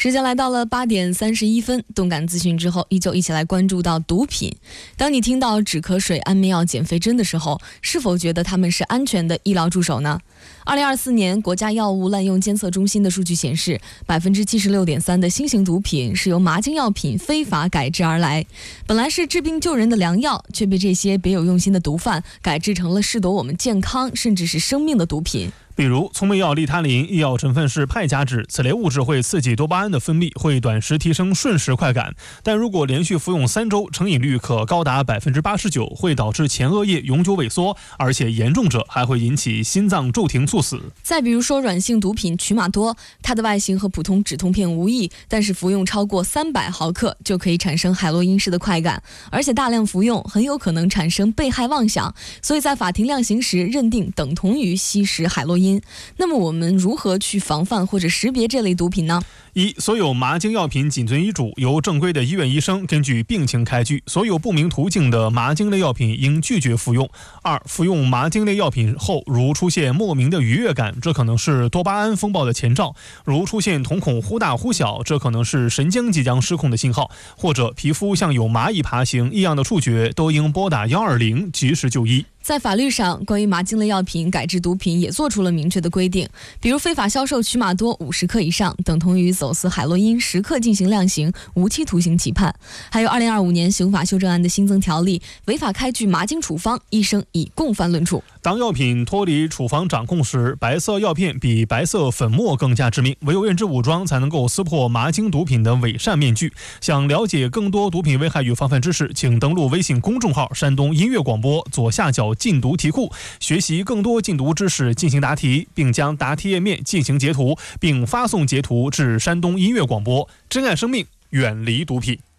时间来到了8点31分，动感资讯之后，依旧一起来关注到毒品。当你听到止咳水、安眠药、减肥针的时候，是否觉得它们是安全的医疗助手呢？2024年国家药物滥用监测中心的数据显示，76.3%的新型毒品是由麻精药品非法改制而来。本来是治病救人的良药，却被这些别有用心的毒贩改制成了剥夺我们健康甚至是生命的毒品。 比如聪明药利他林，医药成分是派甲酯，此类物质会刺激多巴胺的分泌，会短时提升瞬时快感，但如果连续服用3周，成瘾率可高达89%，会导致前额叶永久萎缩，而且严重者还会引起心脏骤停猝死。 再比如说软性毒品曲马多，它的外形和普通止痛片无异，但是服用超过300毫克就可以产生海洛因式的快感，而且大量服用很有可能产生被害妄想，所以在法庭量刑时认定等同于吸食海洛因。那么我们如何去防范或者识别这类毒品呢？ 所有麻精药品谨遵医嘱，由正规的医院医生根据病情开具，所有不明途径的麻精类药品应拒绝服用。服用麻精类药品后，如出现莫名的愉悦感，这可能是多巴胺风暴的前兆；如出现瞳孔忽大忽小，这可能是神经即将失控的信号；或者皮肤像有蚂蚁爬行异样的触觉，都应拨打120及时就医。 在法律上，关于麻精类药品改制毒品也做出了明确的规定，比如非法销售曲马多50克以上，等同于走私海洛因10克进行量刑，无期徒刑起判。还有2025年刑法修正案的新增条例，违法开具麻精处方，医生以共犯论处。 当药品脱离处方掌控时，白色药片比白色粉末更加致命，唯有认知武装才能够撕破麻精毒品的伪善面具。想了解更多毒品危害与防范知识，请登录微信公众号山东音乐广播左下角禁毒题库，学习更多禁毒知识，进行答题，并将答题页面进行截图，并发送截图至山东音乐广播。珍爱生命，远离毒品。